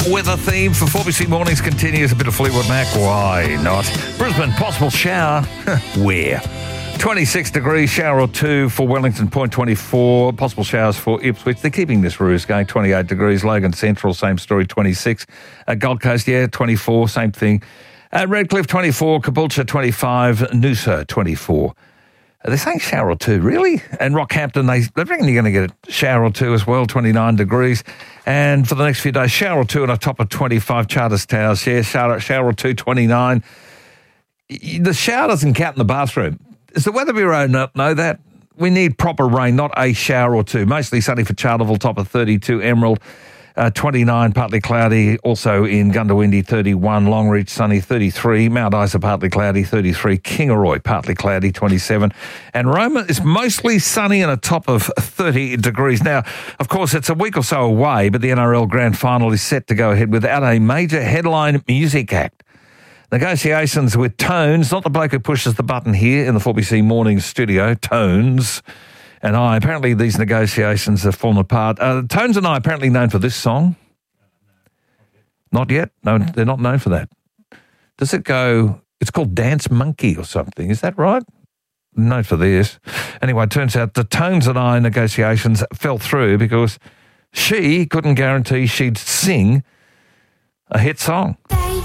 Weather theme for 4BC Mornings continues. A bit of Fleetwood Mac. Why not? Brisbane, possible shower. Where? 26 degrees, shower or two for Wellington Point, 24. Possible showers for Ipswich. They're keeping this ruse going. 28 degrees. Logan Central, same story, 26. Gold Coast, 24, same thing. Redcliffe, 24. Caboolture, 25. Noosa, 24. They're saying shower or two, really? And Rockhampton, they reckon you're going to get a shower or two as well, 29 degrees. And for the next few days, shower or two on a top of 25. Charters Towers, shower or two, 29. The shower doesn't count in the bathroom. Does the Weather Bureau not know that? We need proper rain, not a shower or two. Mostly sunny for Charleville, top of 32. Emerald, 29, partly cloudy. Also in Gundawindi, 31. Longreach, sunny, 33. Mount Isa, partly cloudy, 33. Kingaroy, partly cloudy, 27. And Roma is mostly sunny and a top of 30 degrees. Now, of course, it's a week or so away, but the NRL Grand Final is set to go ahead without a major headline music act. Negotiations with Tones, not the bloke who pushes the button here in the 4BC Morning studio, Tones and I. Apparently these negotiations have fallen apart. Tones and I apparently known for this song. Not yet. No, they're not known for that. Does it go, it's called Dance Monkey or something. Is that right? Known for this. Anyway, it turns out the Tones and I negotiations fell through because she couldn't guarantee she'd sing a hit song.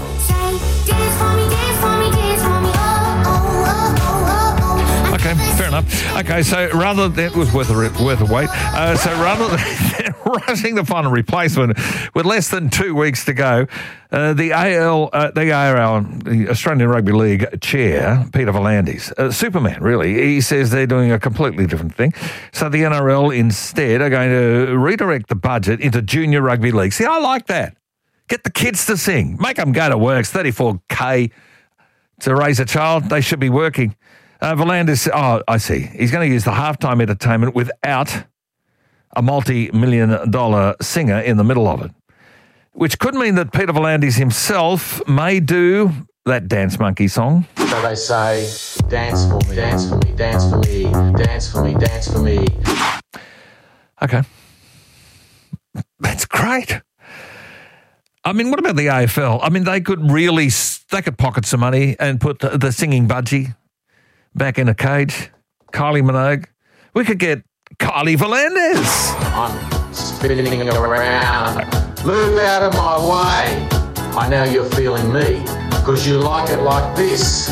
Okay, fair enough. Okay, so rather than, it was worth a wait. So rather than rushing to find a replacement with less than 2 weeks to go, the Australian Rugby League chair, Peter V'landys, Superman, really, he says they're doing a completely different thing. So the NRL instead are going to redirect the budget into junior rugby league. See, I like that. Get the kids to sing. Make them go to work. It's $34K to raise a child. They should be working. V'landys, I see. He's going to use the halftime entertainment without a multi-million-dollar singer in the middle of it, which could mean that Peter V'landys himself may do that Dance Monkey song. So they say, dance for me, dance for me, dance for me, dance for me, dance for me. Okay. That's great. I mean, what about the AFL? I mean, they could pocket some money and put the singing budgie back in a cage. Kylie Minogue. We could get Kylie V'landys. I'm spinning around. Move out of my way. I know you're feeling me because you like it like this.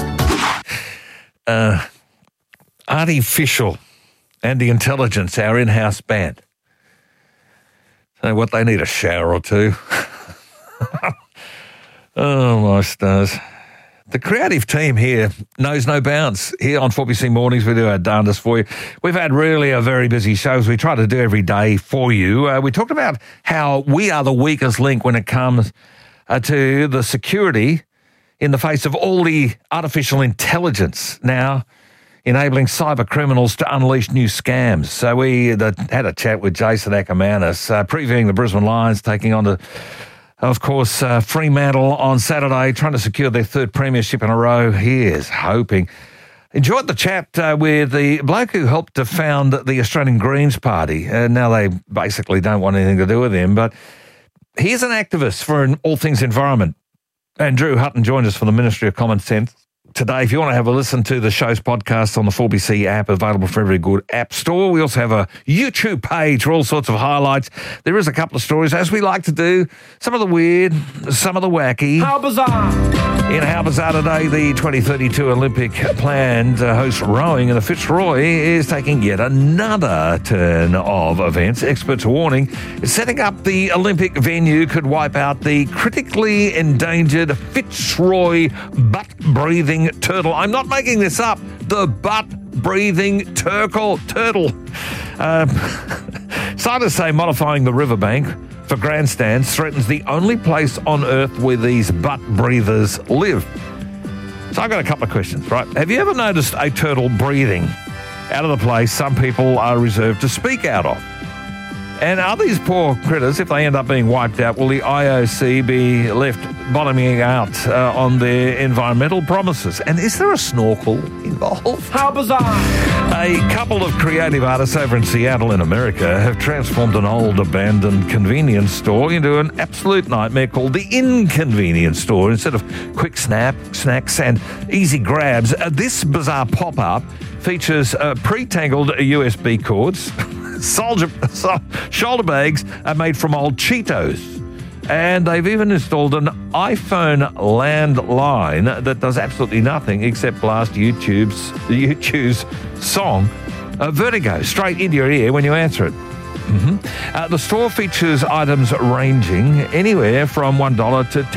Artificial and the Intelligence, our in-house band. So what, they need a shower or two. Oh, my stars. The creative team here knows no bounds. Here on 4BC Mornings, we do our darndest for you. We've had really a very busy show, as we try to do every day for you. We talked about how we are the weakest link when it comes to the security in the face of all the artificial intelligence now enabling cyber criminals to unleash new scams. So we had a chat with Jason Ackermanis, previewing the Brisbane Lions taking on the, of course, Fremantle on Saturday, trying to secure their third premiership in a row. He is hoping. Enjoyed the chat with the bloke who helped to found the Australian Greens Party. Now they basically don't want anything to do with him, but he's an activist for all things environment. And Drew Hutton joined us from the Ministry of Common Sense today. If you want to have a listen to the show's podcast on the 4BC app, available for every good app store. We also have a YouTube page for all sorts of highlights. There is a couple of stories, as we like to do. Some of the weird, some of the wacky. How bizarre! In How Bizarre today, the 2032 Olympic plan to host rowing in the Fitzroy is taking yet another turn of events. Experts are warning setting up the Olympic venue could wipe out the critically endangered Fitzroy butt-breathing turtle. I'm not making this up. The butt-breathing turtle. Scientists say modifying the riverbank for grandstands threatens the only place on Earth where these butt breathers live. So I've got a couple of questions, right? Have you ever noticed a turtle breathing out of the place some people are reserved to speak out of? And are these poor critters, if they end up being wiped out, will the IOC be left bottoming out on their environmental promises? And is there a snorkel involved? How bizarre! A couple of creative artists over in Seattle in America have transformed an old abandoned convenience store into an absolute nightmare called the Inconvenience Store. Instead of quick snacks and easy grabs, this bizarre pop-up features pre-tangled USB cords, shoulder bags are made from old Cheetos. And they've even installed an iPhone landline that does absolutely nothing except blast YouTube's song, Vertigo, straight into your ear when you answer it. The store features items ranging anywhere from $1 to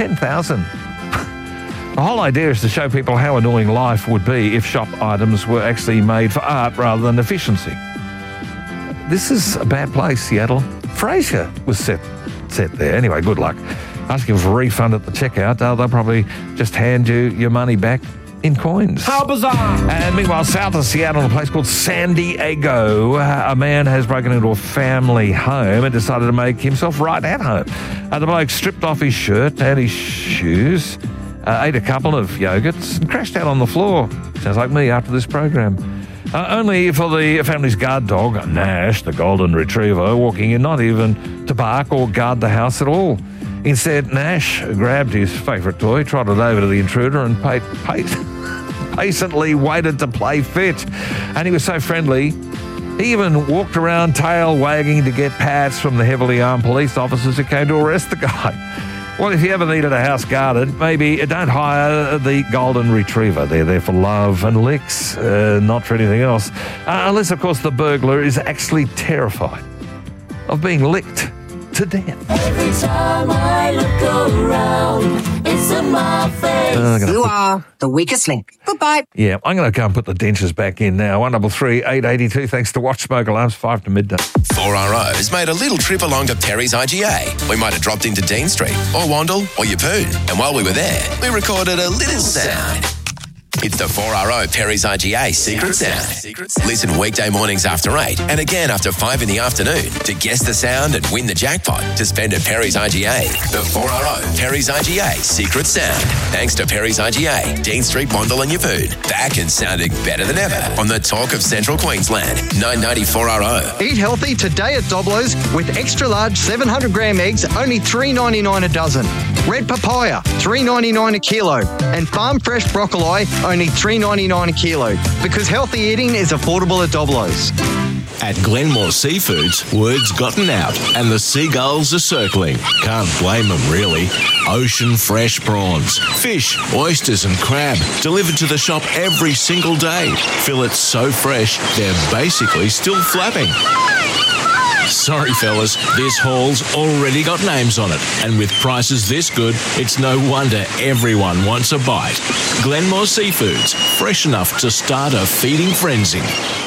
$10,000. The whole idea is to show people how annoying life would be if shop items were actually made for art rather than efficiency. This is a bad place, Seattle. Frasier was set there. Anyway, good luck. Asking for a refund at the checkout, they'll probably just hand you your money back in coins. How bizarre! And meanwhile, south of Seattle, in a place called San Diego, a man has broken into a family home and decided to make himself right at home. The bloke stripped off his shirt and his shoes, ate a couple of yogurts and crashed out on the floor. Sounds like me after this program. Only for the family's guard dog, Nash, the golden retriever, walking in not even to bark or guard the house at all. Instead, Nash grabbed his favourite toy, trotted over to the intruder and patiently waited to play fetch. And he was so friendly, he even walked around tail wagging to get pats from the heavily armed police officers who came to arrest the guy. Well, if you ever needed a house guarded, maybe don't hire the golden retriever. They're there for love and licks, not for anything else. Unless, of course, the burglar is actually terrified of being licked to death. Every time I look around, it's in my face. You are the weakest link. Goodbye. Yeah, I'm going to go and put the dentures back in now. 133 882. Thanks to Watch Smoke Alarms, 5 to midday. 4RO's made a little trip along to Perry's IGA. We might have dropped into Dean Street or Wandle or Yeppoon. And while we were there, we recorded a little sound. It's the 4RO Perry's IGA Secret Sound. Listen weekday mornings after 8 and again after 5 in the afternoon to guess the sound and win the jackpot to spend at Perry's IGA. The 4RO Perry's IGA Secret Sound. Thanks to Perry's IGA, Dean Street, Wandle and Yeppoon. Back and sounding better than ever on the talk of Central Queensland. 990 4RO. Eat healthy today at Doblo's with extra large 700 gram eggs, only $3.99 a dozen. Red papaya, $3.99 a kilo. And farm fresh broccoli, only $3.99 a kilo. Because healthy eating is affordable at Doblo's. At Glenmore Seafoods, word's gotten out and the seagulls are circling. Can't blame them, really. Ocean fresh prawns, fish, oysters and crab delivered to the shop every single day. Fillets so fresh, they're basically still flapping. Sorry, fellas, this haul's already got names on it. And with prices this good, it's no wonder everyone wants a bite. Glenmore Seafoods, fresh enough to start a feeding frenzy.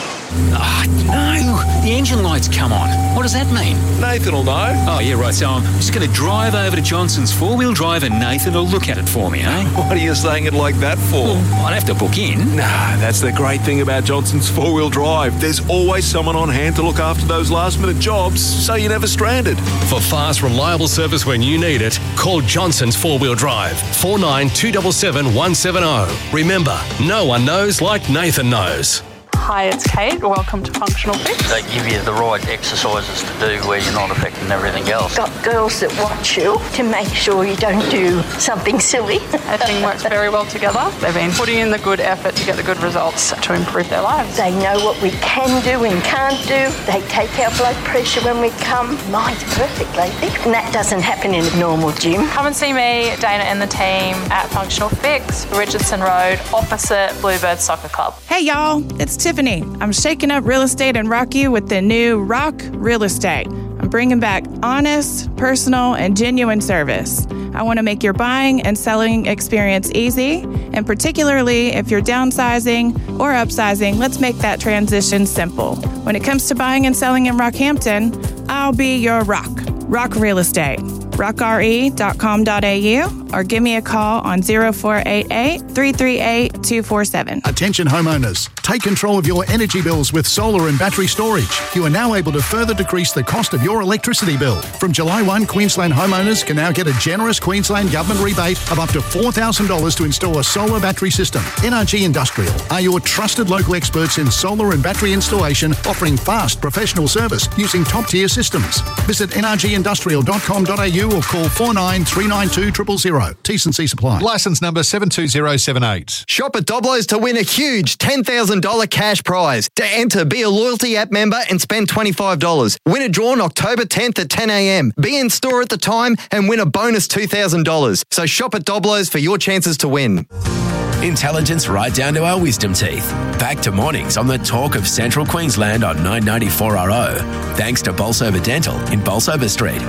No, the engine light's come on. What does that mean? Nathan will know. Oh, yeah, right, so I'm just going to drive over to Johnson's four-wheel drive and Nathan will look at it for me, eh? What are you saying it like that for? Well, I'd have to book in. Nah, that's the great thing about Johnson's four-wheel drive. There's always someone on hand to look after those last-minute jobs, so you're never stranded. For fast, reliable service when you need it, call Johnson's four-wheel drive, 49 277 170. Remember, no one knows like Nathan knows. Hi, it's Kate. Welcome to Functional Fix. They give you the right exercises to do where you're not affecting everything else. Got girls that watch you to make sure you don't do something silly. Everything works very well together. They've been putting in the good effort to get the good results to improve their lives. They know what we can do and can't do. They take our blood pressure when we come. Mine's perfect lately. And that doesn't happen in a normal gym. Come and see me, Dana and the team at Functional Fix, Richardson Road, opposite Bluebird Soccer Club. Hey y'all, it's Tiffany. I'm shaking up real estate in Rockview with the new Rock Real Estate. I'm bringing back honest, personal, and genuine service. I want to make your buying and selling experience easy, and particularly if you're downsizing or upsizing, let's make that transition simple. When it comes to buying and selling in Rockhampton, I'll be your rock. Rock Real Estate. rockre.com.au, or give me a call on 0488 338 247. Attention homeowners, take control of your energy bills with solar and battery storage. You are now able to further decrease the cost of your electricity bill. From July 1, Queensland homeowners can now get a generous Queensland government rebate of up to $4,000 to install a solar battery system. NRG Industrial are your trusted local experts in solar and battery installation, offering fast professional service using top-tier systems. Visit nrgindustrial.com.au or call 49392000. T&C supply. Licence number 72078. Shop at Doblo's to win a huge $10,000 cash prize. To enter, be a loyalty app member and spend $25. Win a draw on October 10th at 10 a.m. Be in store at the time and win a bonus $2,000. So shop at Doblo's for your chances to win. Intelligence right down to our wisdom teeth. Back to mornings on the talk of Central Queensland on 994RO. Thanks to Bolsover Dental in Bolsover Street.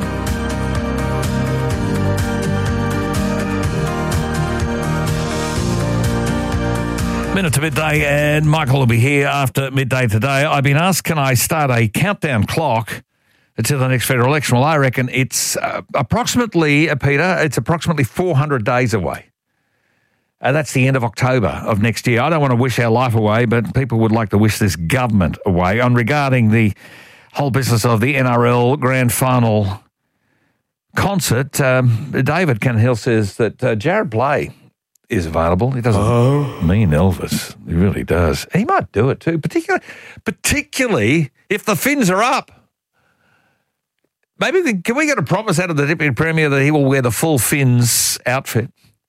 Minute to midday, and Michael will be here after midday today. I've been asked, can I start a countdown clock to the next federal election? Well, I reckon it's approximately 400 days away. That's the end of October of next year. I don't want to wish our life away, but people would like to wish this government away. On regarding the whole business of the NRL Grand Final concert, David Canahill says that Jared Blay is available. He doesn't mean Elvis. He really does. He might do it too, particularly if the fins are up. Maybe can we get a promise out of the Deputy Premier that he will wear the full fins outfit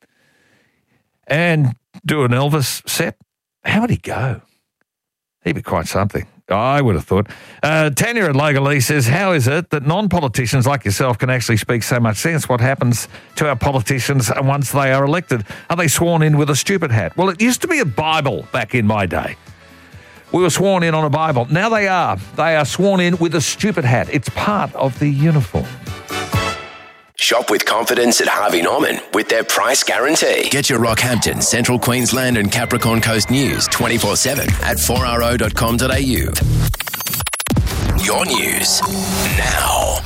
and do an Elvis set? How would he go? He'd be quite something. I would have thought. Tanya at Logalee says, how is it that non-politicians like yourself can actually speak so much sense? What happens to our politicians once they are elected? Are they sworn in with a stupid hat? Well, it used to be a Bible back in my day. We were sworn in on a Bible. Now they are. They are sworn in with a stupid hat. It's part of the uniform. Shop with confidence at Harvey Norman with their price guarantee. Get your Rockhampton, Central Queensland and Capricorn Coast news 24/7 at 4ro.com.au. Your news now.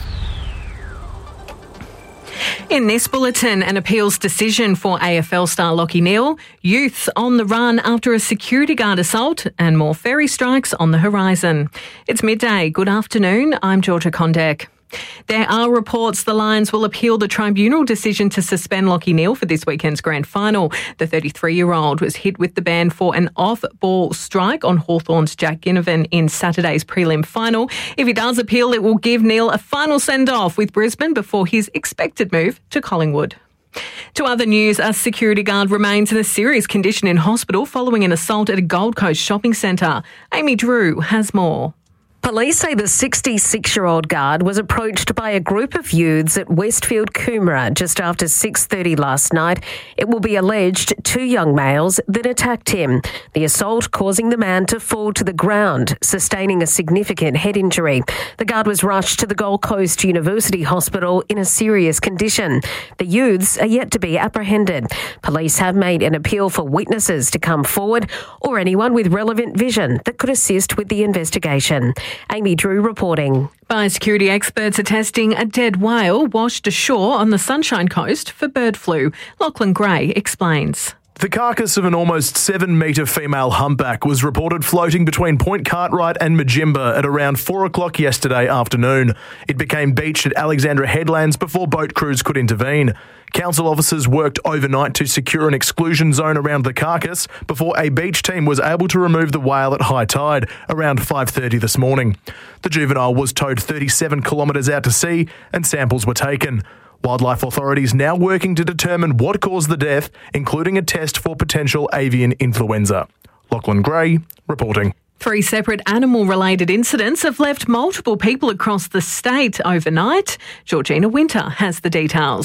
In this bulletin, an appeals decision for AFL star Lachie Neale, youth on the run after a security guard assault, and more ferry strikes on the horizon. It's midday. Good afternoon. I'm Georgia Condek. There are reports the Lions will appeal the tribunal decision to suspend Lachie Neale for this weekend's grand final. The 33-year-old was hit with the ban for an off-ball strike on Hawthorn's Jack Ginnivan in Saturday's prelim final. If he does appeal, it will give Neale a final send-off with Brisbane before his expected move to Collingwood. To other news, a security guard remains in a serious condition in hospital following an assault at a Gold Coast shopping centre. Amy Drew has more. Police say the 66-year-old guard was approached by a group of youths at Westfield Coomera just after 6:30 last night. It will be alleged 2 young males then attacked him. The assault causing the man to fall to the ground, sustaining a significant head injury. The guard was rushed to the Gold Coast University Hospital in a serious condition. The youths are yet to be apprehended. Police have made an appeal for witnesses to come forward or anyone with relevant vision that could assist with the investigation. Amy Drew reporting. Biosecurity experts are testing a dead whale washed ashore on the Sunshine Coast for bird flu. Lachlan Gray explains. The carcass of an almost 7-metre female humpback was reported floating between Point Cartwright and Majimba at around 4 o'clock yesterday afternoon. It became beached at Alexandra Headlands before boat crews could intervene. Council officers worked overnight to secure an exclusion zone around the carcass before a beach team was able to remove the whale at high tide around 5:30 this morning. The juvenile was towed 37 kilometres out to sea and samples were taken. Wildlife authorities now working to determine what caused the death, including a test for potential avian influenza. Lachlan Gray reporting. 3 separate animal-related incidents have left multiple people across the state overnight. Georgina Winter has the details.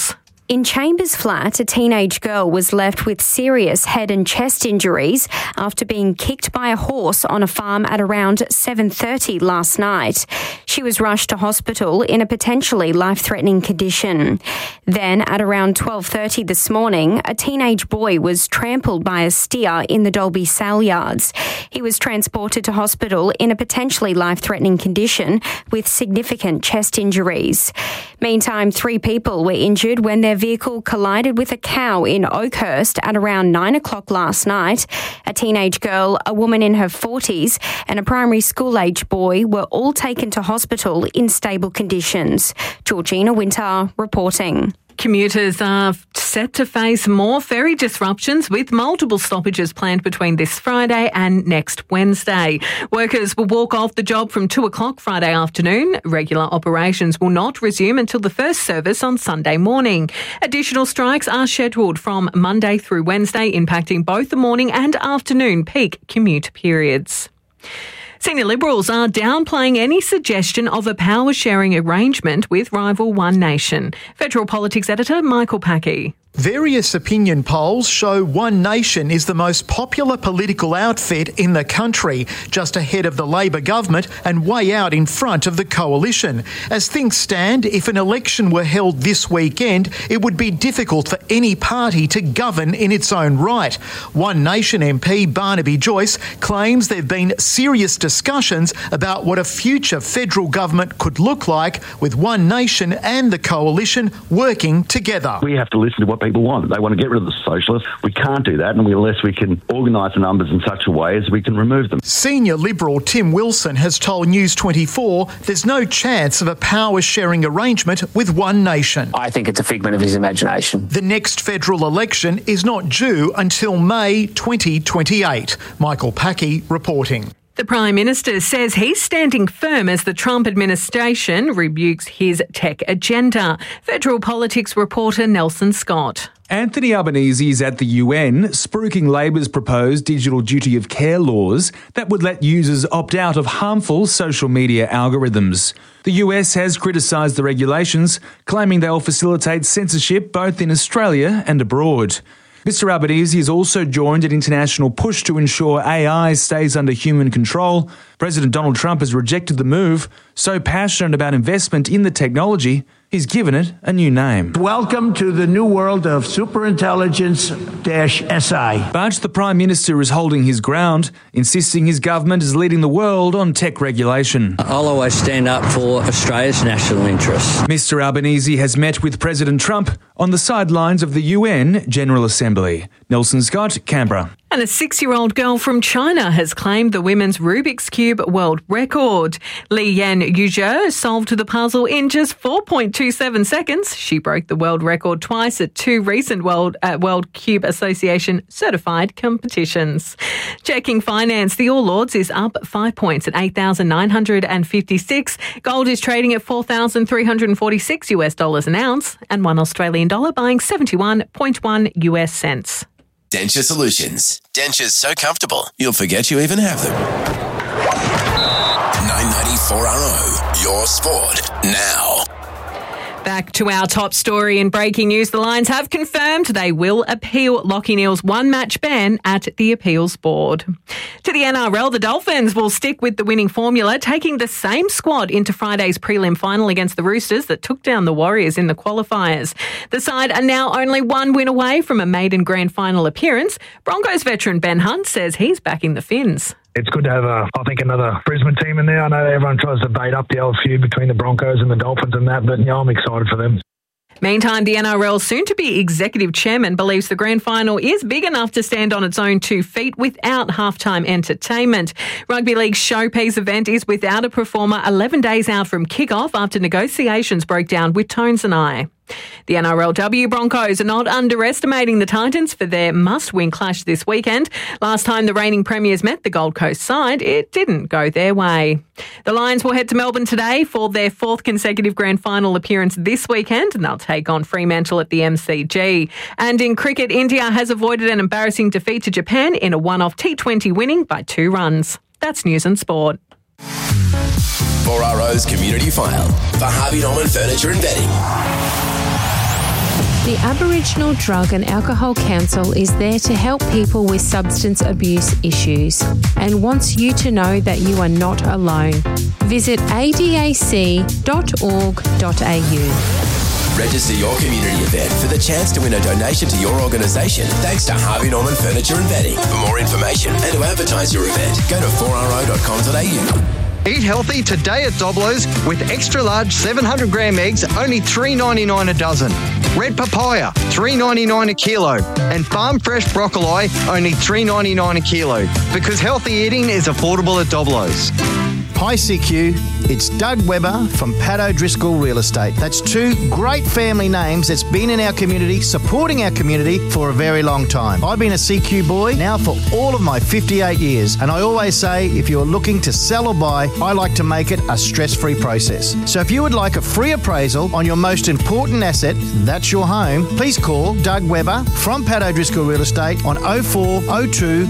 In Chambers Flat, a teenage girl was left with serious head and chest injuries after being kicked by a horse on a farm at around 7:30 last night. She was rushed to hospital in a potentially life-threatening condition. Then, at around 12:30 this morning, a teenage boy was trampled by a steer in the Dalby Sale Yards. He was transported to hospital in a potentially life-threatening condition with significant chest injuries. Meantime, 3 people were injured when their vehicle collided with a cow in Oakhurst at around 9 o'clock last night. A teenage girl, a woman in her 40s and a primary school-age boy were all taken to hospital in stable conditions. Georgina Winter reporting. Commuters are set to face more ferry disruptions with multiple stoppages planned between this Friday and next Wednesday. Workers will walk off the job from 2 o'clock Friday afternoon. Regular operations will not resume until the first service on Sunday morning. Additional strikes are scheduled from Monday through Wednesday, impacting both the morning and afternoon peak commute periods. Senior Liberals are downplaying any suggestion of a power-sharing arrangement with rival One Nation. Federal Politics Editor Michael Packey. Various opinion polls show One Nation is the most popular political outfit in the country, just ahead of the Labor government and way out in front of the coalition. As things stand, if an election were held this weekend, it would be difficult for any party to govern in its own right. One Nation MP Barnaby Joyce claims there have been serious discussions about what a future federal government could look like, with One Nation and the coalition working together. We have to listen to what people want. They want to get rid of the socialists. We can't do that unless we can organise the numbers in such a way as we can remove them. Senior Liberal Tim Wilson has told News 24 there's no chance of a power-sharing arrangement with One Nation. I think it's a figment of his imagination. The next federal election is not due until May 2028. Michael Packey reporting. The Prime Minister says he's standing firm as the Trump administration rebukes his tech agenda. Federal Politics reporter Nelson Scott. Anthony Albanese is at the UN, spruiking Labor's proposed digital duty of care laws that would let users opt out of harmful social media algorithms. The US has criticised the regulations, claiming they'll facilitate censorship both in Australia and abroad. Mr Albanese has also joined an international push to ensure AI stays under human control. President Donald Trump has rejected the move, so passionate about investment in the technology, he's given it a new name. Welcome to the new world of superintelligence-SI. But the Prime Minister is holding his ground, insisting his government is leading the world on tech regulation. I'll always stand up for Australia's national interests. Mr Albanese has met with President Trump on the sidelines of the UN General Assembly. Nelson Scott, Canberra. And a 6-year-old girl from China has claimed the women's Rubik's Cube world record. Li Yan Yuzhe solved the puzzle in just 4.27 seconds. She broke the world record twice at 2 recent World Cube Association certified competitions. Checking finance, the All Ords is up 5 points at 8,956. Gold is trading at $4,346 an ounce, and $1 Australian dollar buying 71.1 US cents. Denture Solutions. Dentures so comfortable, you'll forget you even have them. 994RO, your sport now. Back to our top story in breaking news. The Lions have confirmed they will appeal Lachie Neale's one-match ban at the appeals board. To the NRL, the Dolphins will stick with the winning formula, taking the same squad into Friday's prelim final against the Roosters that took down the Warriors in the qualifiers. The side are now only one win away from a maiden grand final appearance. Broncos veteran Ben Hunt says he's backing the Finns. It's good to have, I think, another Brisbane team in there. I know everyone tries to bait up the old feud between the Broncos and the Dolphins and that, but I'm excited for them. Meantime, the NRL soon-to-be executive chairman believes the grand final is big enough to stand on its own 2 feet without halftime entertainment. Rugby League's showpiece event is without a performer 11 days out from kick-off after negotiations broke down with Tones and I. The NRLW Broncos are not underestimating the Titans for their must-win clash this weekend. Last time the reigning premiers met the Gold Coast side, it didn't go their way. The Lions will head to Melbourne today for their 4th consecutive grand final appearance this weekend, and they'll take on Fremantle at the MCG. And in cricket, India has avoided an embarrassing defeat to Japan in a one-off T20 winning by 2 runs. That's News and Sport. 4RO's Community File for Harvey Norman Furniture and Bedding. The Aboriginal Drug and Alcohol Council is there to help people with substance abuse issues and wants you to know that you are not alone. Visit adac.org.au. Register your community event for the chance to win a donation to your organisation thanks to Harvey Norman Furniture and Bedding. For more information and to advertise your event, go to 4ro.com.au. Eat healthy today at Doblo's with extra large 700 gram eggs, only $3.99 a dozen. Red papaya, $3.99 a kilo. And farm fresh broccoli, only $3.99 a kilo. Because healthy eating is affordable at Doblo's. Hi CQ, it's Doug Webber from Pat O'Driscoll Real Estate. That's two great family names that's been in our community, supporting our community for a very long time. I've been a CQ boy now for all of my 58 years, and I always say if you're looking to sell or buy, I like to make it a stress-free process. So if you would like a free appraisal on your most important asset, that's your home, please call Doug Webber from Pat O'Driscoll Real Estate on 0402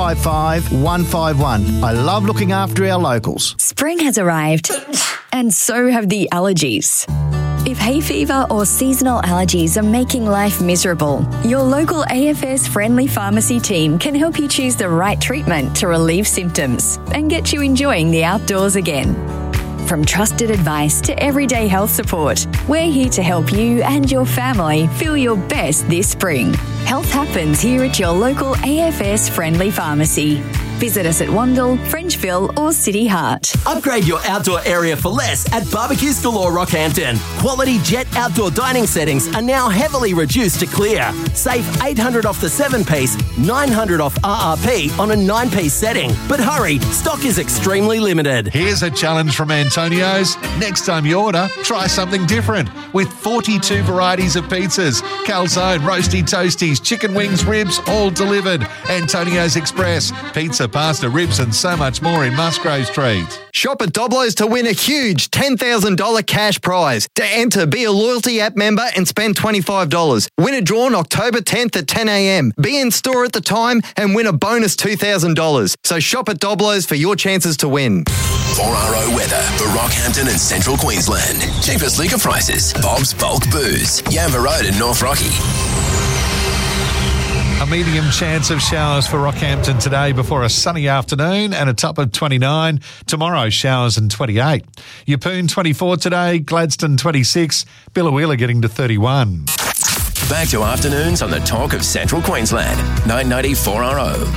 355 151. I love looking after our locals. Spring has arrived, and so have the allergies. If hay fever or seasonal allergies are making life miserable, your local AFS friendly pharmacy team can help you choose the right treatment to relieve symptoms and get you enjoying the outdoors again. From trusted advice to everyday health support, we're here to help you and your family feel your best this spring. Health happens here at your local AFS friendly pharmacy. Visit us at Wandle, Frenchville or City Heart. Upgrade your outdoor area for less at Barbecues Galore Rockhampton. Quality Jet outdoor dining settings are now heavily reduced to clear. Save $800 off the 7-piece, $900 off RRP on a 9-piece setting. But hurry, stock is extremely limited. Here's a challenge from Antonio's. Next time you order, try something different. With 42 varieties of pizzas, calzone, roasty toasties, chicken wings, ribs, all delivered. Antonio's Express, pizza, pasta, ribs and so much more in Musgrave Street. Shop at Doblo's to win a huge $10,000 cash prize. To enter, be a loyalty app member and spend $25. Winner drawn October 10th at 10 a.m. Be in store at the time and win a bonus $2,000. So shop at Doblo's for your chances to win. 4RO weather for Rockhampton and Central Queensland. Cheapest liquor prices. Bob's Bulk Booze. Yamba Road in North Rocky. A medium chance of showers for Rockhampton today before a sunny afternoon and a top of 29. Tomorrow, showers and 28. Yeppoon 24 today, Gladstone 26, Billawheeler getting to 31. Back to afternoons on the talk of Central Queensland. 990 4RO.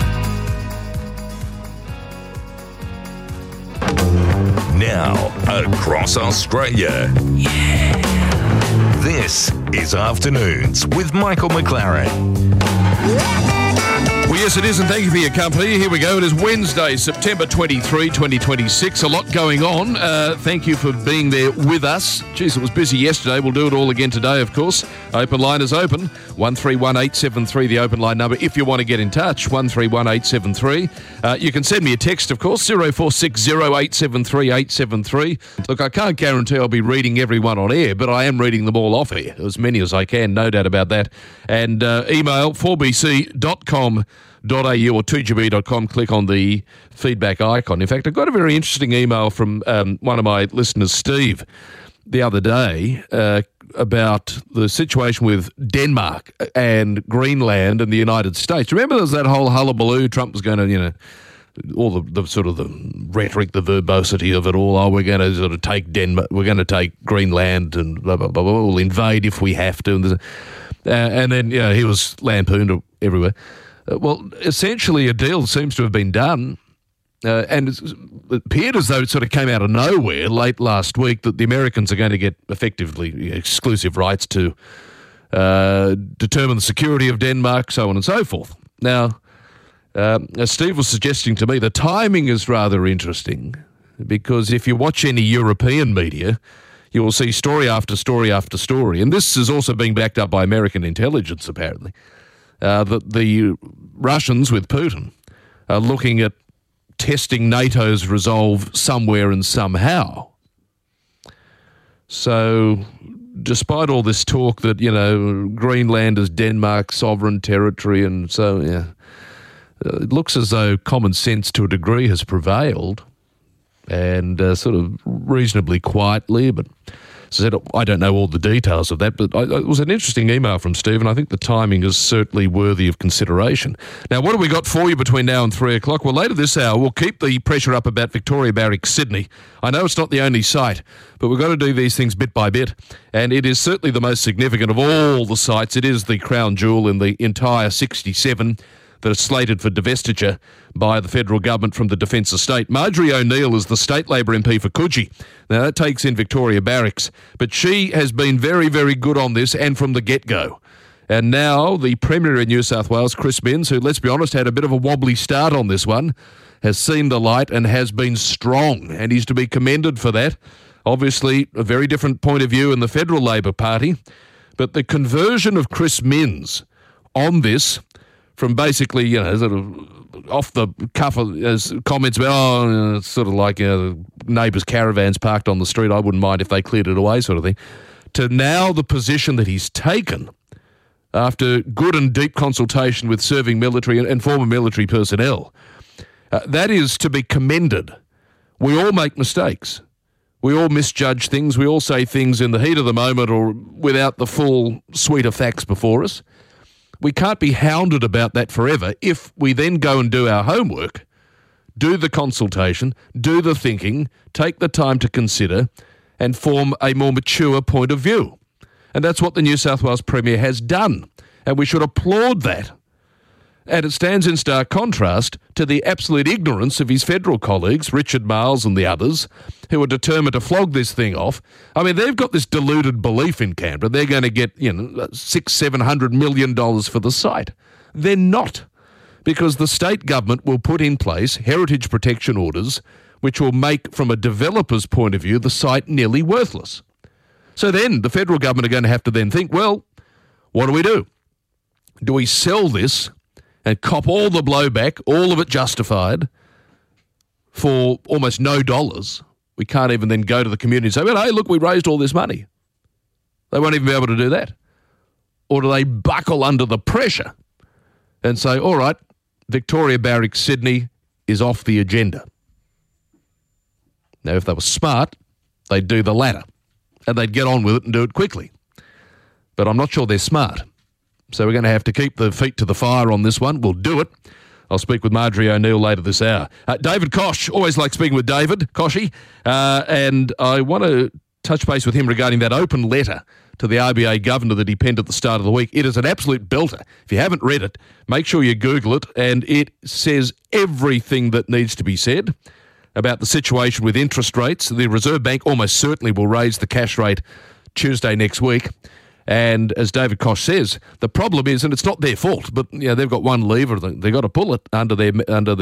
Now, across Australia. This is Afternoons with Michael McLaren. Well, yes, it is, and thank you for your company. Here we go. It is Wednesday, September 23, 2026. A lot going on. Thank you for being there with us. Geez, it was busy yesterday. We'll do it all again today, of course. Open line is open. 131873, the open line number, if you want to get in touch. 131873. You can send me a text, of course, 0460873873. Look, I can't guarantee I'll be reading everyone on air, but I am reading them all off air, as many as I can, no doubt about that. And email 4bc.com.au or 2gb.com, click on the feedback icon. In fact, I got a very interesting email from one of my listeners, Steve, the other day about the situation with Denmark and Greenland and the United States. Remember there was that whole hullabaloo, Trump was going to, all the sort of the rhetoric, the verbosity of it all. Oh, we're going to sort of take Denmark, we're going to take Greenland and blah, blah, blah, blah. We'll invade if we have to. And then, he was lampooned everywhere. Well, essentially a deal seems to have been done, and it appeared as though it sort of came out of nowhere late last week that the Americans are going to get effectively exclusive rights to determine the security of Denmark, so on and so forth. Now, as Steve was suggesting to me, the timing is rather interesting because if you watch any European media, you will see story after story after story, and this is also being backed up by American intelligence, apparently, that the Russians with Putin are looking at testing NATO's resolve somewhere and somehow. So despite all this talk that, Greenland is Denmark's sovereign territory and so, it looks as though common sense to a degree has prevailed and sort of reasonably quietly, but As I said, I don't know all the details of that, but it was an interesting email from Steve, and I think the timing is certainly worthy of consideration. Now, what have we got for you between now and 3 o'clock? Well, later this hour, we'll keep the pressure up about Victoria Barracks, Sydney. I know it's not the only site, but we've got to do these things bit by bit, and it is certainly the most significant of all the sites. It is the crown jewel in the entire 67 that are slated for divestiture by the federal government from the Defence Estate. Marjorie O'Neill is the State Labor MP for Coogee. Now, that takes in Victoria Barracks, but she has been very, very good on this and from the get-go. And now the Premier in New South Wales, Chris Minns, who, let's be honest, had a bit of a wobbly start on this one, has seen the light and has been strong, and he's to be commended for that. Obviously, a very different point of view in the Federal Labor Party, but the conversion of Chris Minns on this, from basically, sort of off the cuff as comments about, it's sort of like neighbours' caravans parked on the street, I wouldn't mind if they cleared it away sort of thing, to now the position that he's taken after good and deep consultation with serving military and former military personnel. That is to be commended. We all make mistakes. We all misjudge things. We all say things in the heat of the moment or without the full suite of facts before us. We can't be hounded about that forever if we then go and do our homework, do the consultation, do the thinking, take the time to consider and form a more mature point of view. And that's what the New South Wales Premier has done, and we should applaud that. And it stands in stark contrast to the absolute ignorance of his federal colleagues, Richard Marles and the others, who are determined to flog this thing off. I mean, they've got this deluded belief in Canberra. They're going to get, $600-700 million for the site. They're not, because the state government will put in place heritage protection orders which will make, from a developer's point of view, the site nearly worthless. So then the federal government are going to have to then think, well, what do? Do we sell this and cop all the blowback, all of it justified, for almost no dollars? We can't even then go to the community and say, well, hey, look, we raised all this money. They won't even be able to do that. Or do they buckle under the pressure and say, all right, Victoria Barracks, Sydney is off the agenda? Now, if they were smart, they'd do the latter, and they'd get on with it and do it quickly. But I'm not sure they're smart. So we're going to have to keep the feet to the fire on this one. We'll do it. I'll speak with Marjorie O'Neill later this hour. David Koch, always like speaking with David, Koshy, and I want to touch base with him regarding that open letter to the RBA governor that he penned at the start of the week. It is an absolute belter. If you haven't read it, make sure you Google it, and it says everything that needs to be said about the situation with interest rates. The Reserve Bank almost certainly will raise the cash rate Tuesday next week. And as David Koch says, the problem is, and it's not their fault, but they've got one lever, they've got to pull it under their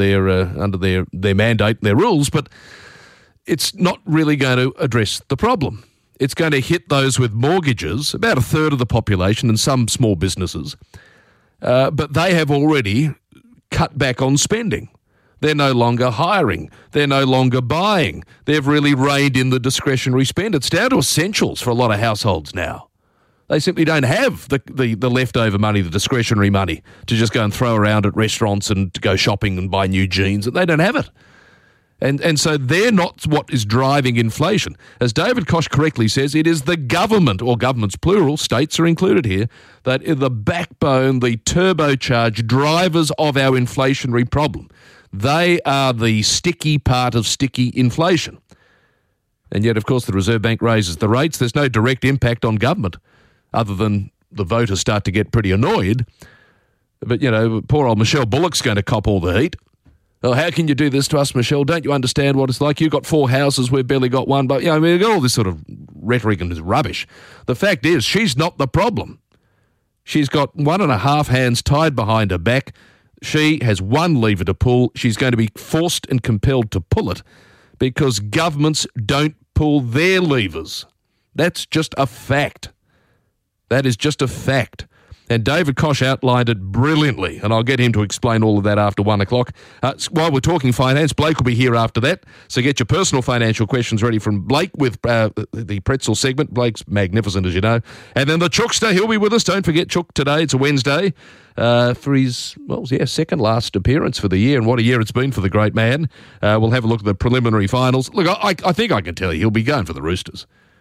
mandate, their rules, but it's not really going to address the problem. It's going to hit those with mortgages, about a third of the population, and some small businesses, but they have already cut back on spending. They're no longer hiring. They're no longer buying. They've really reined in the discretionary spend. It's down to essentials for a lot of households now. They simply don't have the leftover money, the discretionary money, to just go and throw around at restaurants and to go shopping and buy new jeans. They don't have it. And so they're not what is driving inflation. As David Koch correctly says, it is the government, or governments plural, states are included here, that are the backbone, the turbocharged drivers of our inflationary problem. They are the sticky part of sticky inflation. And yet, of course, the Reserve Bank raises the rates. There's no direct impact on government, other than the voters start to get pretty annoyed. But, poor old Michelle Bullock's going to cop all the heat. Oh, how can you do this to us, Michelle? Don't you understand what it's like? You've got 4 houses, we've barely got one. But, we've got all this sort of rhetoric and this rubbish. The fact is, she's not the problem. She's got 1.5 hands tied behind her back. She has one lever to pull. She's going to be forced and compelled to pull it because governments don't pull their levers. That's just a fact. That is just a fact. And David Koch outlined it brilliantly, and I'll get him to explain all of that after 1 o'clock. While we're talking finance, Blake will be here after that, so get your personal financial questions ready from Blake with the pretzel segment. Blake's magnificent, as you know. And then the Chookster, he'll be with us. Don't forget Chook today. It's a Wednesday for his, second last appearance for the year, and what a year it's been for the great man. We'll have a look at the preliminary finals. Look, I think I can tell you he'll be going for the Roosters.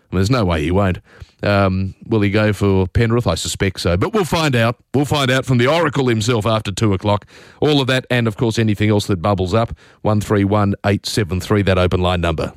There's no way he won't. Will he go for Penrith? I suspect so. But we'll find out. We'll find out from the Oracle himself after 2 o'clock. All of that and, of course, anything else that bubbles up. 131 873, that open line number.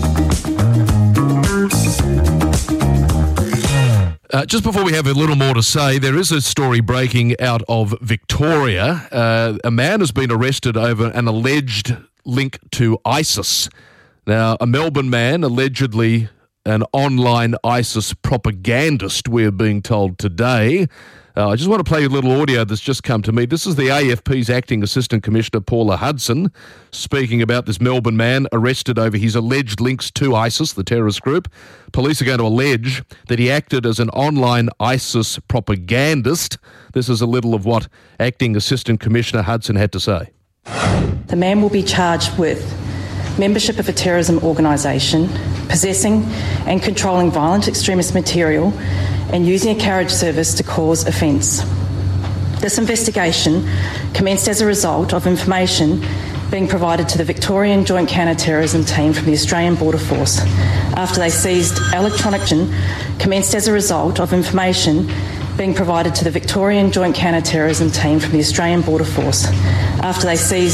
Just before we have a little more to say, there is a story breaking out of Victoria. A man has been arrested over an alleged link to ISIS. Now, a Melbourne man, allegedly an online ISIS propagandist, we're being told today. I just want to play a little audio that's just come to me. This is the AFP's Acting Assistant Commissioner, Paula Hudson, speaking about this Melbourne man arrested over his alleged links to ISIS, the terrorist group. Police are going to allege that he acted as an online ISIS propagandist. This is a little of what Acting Assistant Commissioner Hudson had to say. The man will be charged with membership of a terrorism organisation, possessing and controlling violent extremist material, and using a carriage service to cause offence. This investigation commenced as a result of information being provided to the Victorian Joint Counter-Terrorism Team from the Australian Border Force after they seized electronic commenced as a result of information being provided to the Victorian Joint Counter-Terrorism Team from the Australian Border Force after they seized